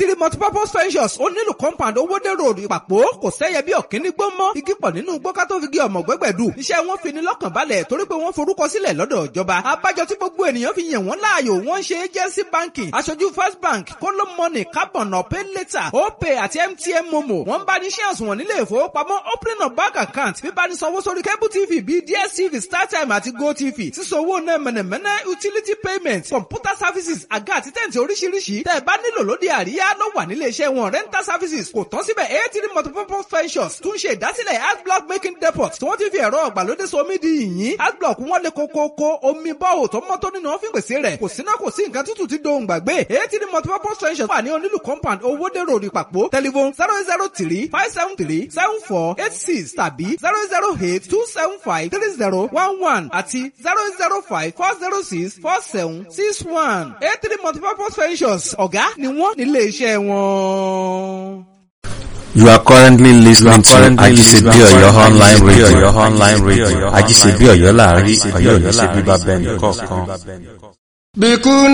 A3 multipurpose ventures ó nílùú compound owódé road ìpàpọ̀ kò sẹ́yẹ bí ọ̀kíní gbó mọ́ igi pọ̀ nínú gbọ́ká tó fi gé ọmọ gbẹ́gbẹ̀dù iṣẹ́ wọn fi ní lọ́kàn balẹ̀ torí pé wọ́n forúkọ sílẹ̀ lọ́dọ̀ ìjọba abájọ tí gbogbo ènìyàn fi yàn wọ́n láàyò wọ́n ṣe agency banking aṣojú first bank kóló money carbon pay later opay àti MTN momo wọ́n bá ní ṣé àsùnwọ̀n nílé ìfowópamọ́ opening of bank account bíbá ní sanwó sórí cable tv bíi DSTV startime àti GoTV sísanwó náà mẹ̀nẹ̀mẹ̀nẹ̀ utility payment computer services àga àti tẹ̀ǹtì oríṣiríṣi tẹ́ ẹ bá nílò lóde àríyá ló wà nílé iṣẹ́ wọn rental services kò tán síbẹ̀ A3 multipurpose ventures tún ṣe ìdásílẹ̀ adblock making depot tí wọ́n ti fi ẹ̀rọ ọ̀gbàlódé somi di yìnyín adblock wọn lè kókókó omi bọ́ọ̀ tó mọ́ tó nínú wọn fi pèsè rẹ̀ kò síná kò sí nǹkan tútù tí dohùn gbàgbé A3 multipurpose ventures wà ní onílù compound owódé road ìpàpọ̀ telephone 003-573-7486 tàbí 008-275-3011 àti 005-406-4761 A3 multipurpose ventures ọ̀gá ni wọ́n nílé iṣẹ́ wọn. You are currently listening to Ajisebi Oyo online radio. Ajisebi Oyo láàrin Ọ̀yọ́ ní ṣe bíbá bẹ́ẹ̀ nìkọ̀ọ̀kan.